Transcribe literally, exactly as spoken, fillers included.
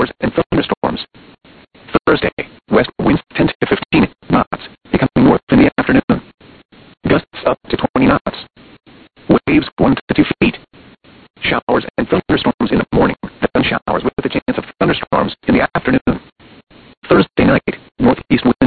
showers and thunderstorms. Thursday, west winds ten to fifteen knots, becoming north in the afternoon. Gusts up to twenty knots. Waves one to two feet. Showers and thunderstorms in the morning, then showers with a chance of thunderstorms in the afternoon. Thursday night, northeast winds